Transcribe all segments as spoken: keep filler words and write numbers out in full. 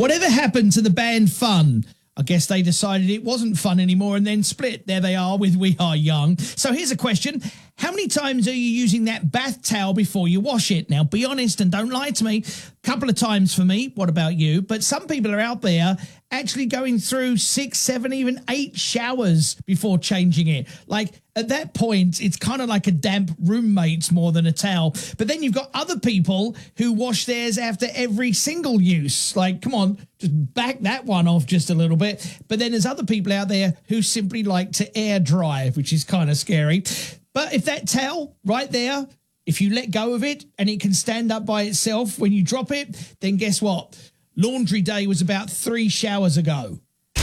Whatever happened to the band Fun? I guess they decided it wasn't fun anymore and then split. There they are with We Are Young. So here's a question. How many times are you using that bath towel before you wash it? Now, be honest and don't lie to me. A couple of times for me. What about you? But some people are out there actually going through six, seven, even eight showers before changing it. Like, at that point, it's kind of like a damp roommate more than a towel. But then you've got other people who wash theirs after every single use. Like, come on, just back that one off just a little bit. But then there's other people out there who simply like to air dry, which is kind of scary. But if that towel right there, if you let go of it and it can stand up by itself when you drop it, then guess what? Laundry day was about three showers ago.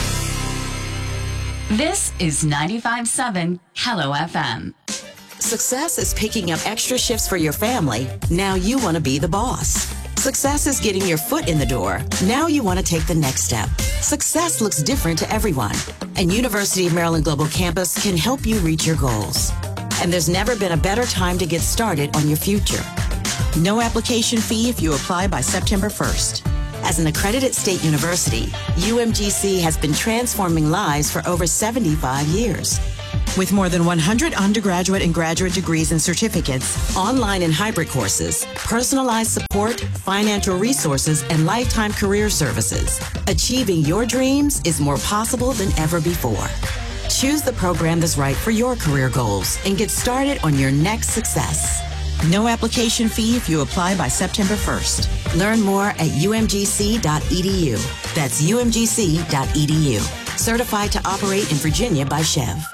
This is ninety-five point seven Hello F M. Success is picking up extra shifts for your family. Now you want to be the boss. Success is getting your foot in the door. Now you want to take the next step. Success looks different to everyone, and University of Maryland Global Campus can help you reach your goals. And there's never been a better time to get started on your future. No application fee if you apply by September first. As an accredited state university, U M G C has been transforming lives for over seventy-five years. With more than one hundred undergraduate and graduate degrees and certificates, online and hybrid courses, personalized support, financial resources, and lifetime career services, achieving your dreams is more possible than ever before. Choose the program that's right for your career goals and get started on your next success. No application fee if you apply by September first. Learn more at U M G C dot E D U. That's U M G C dot E D U. Certified to operate in Virginia by Chev.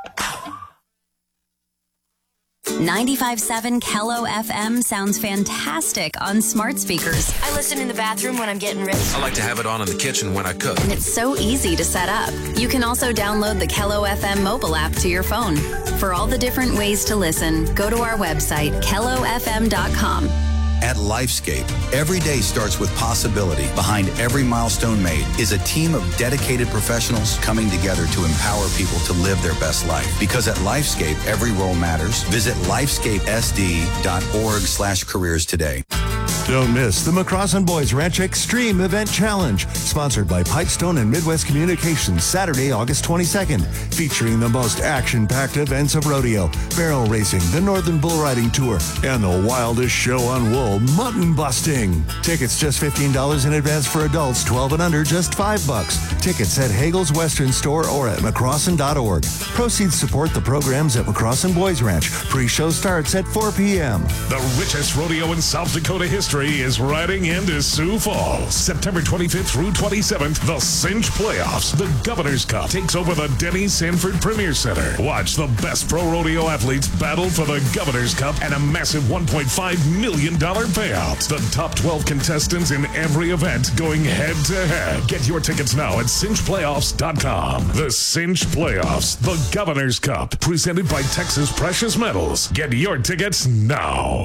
ninety-five point seven Kello F M sounds fantastic on smart speakers. I listen in the bathroom when I'm getting ready. I like to have it on in the kitchen when I cook. And it's so easy to set up. You can also download the Kello F M mobile app to your phone. For all the different ways to listen, go to our website, kello f m dot com. At Lifescape, every day starts with possibility. Behind every milestone made is a team of dedicated professionals coming together to empower people to live their best life. Because at Lifescape, every role matters. Visit lifescape s d dot org slash careers today. Don't miss the McCrossin Boys Ranch Extreme Event Challenge, sponsored by Pipestone and Midwest Communications, Saturday, August twenty-second, featuring the most action-packed events of rodeo, barrel racing, the Northern Bull Riding Tour, and the wildest show on wool, mutton busting. Tickets just fifteen dollars in advance for adults, twelve and under, just five bucks. Tickets at Hagel's Western Store or at mccrossin dot org. Proceeds support the programs at McCrossin Boys Ranch. Pre-show starts at four p.m. The richest rodeo in South Dakota history is riding into Sioux Falls. September twenty-fifth through twenty-seventh, the Cinch Playoffs. The Governor's Cup takes over the Denny Sanford Premier Center. Watch the best pro rodeo athletes battle for the Governor's Cup and a massive one point five million dollars payout. The top twelve contestants in every event going head to head. Get your tickets now at cinch playoffs dot com. The Cinch Playoffs, the Governor's Cup, presented by Texas Precious Metals. Get your tickets now.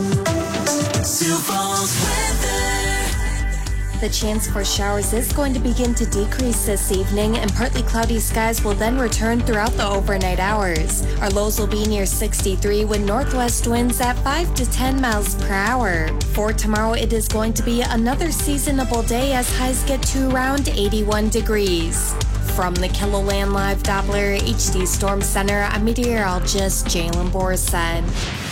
Sioux Falls weather. The chance for showers is going to begin to decrease this evening, and partly cloudy skies will then return throughout the overnight hours. Our lows will be near sixty-three with northwest winds at five to ten miles per hour. For tomorrow, it is going to be another seasonable day as highs get to around eighty-one degrees. From the KELOLAND Live Doppler H D Storm Center, I'm meteorologist Jalen Borson.